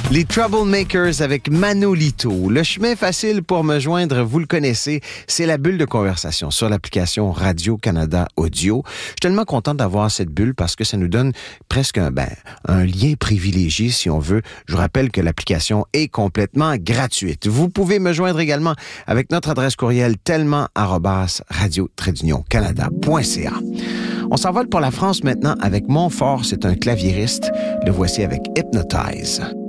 Les Troublemakers avec Manolito. Le chemin facile pour me joindre, vous le connaissez, c'est la bulle de conversation sur l'application Radio-Canada Audio. Je suis tellement content d'avoir cette bulle parce que ça nous donne presque un lien privilégié, si on veut. Je vous rappelle que l'application est complètement gratuite. Vous pouvez me joindre également avec notre adresse courriel tellement@radio-canada.ca. On s'envole pour la France maintenant avec Montfort, c'est un claviériste. Le voici avec Hypnotize.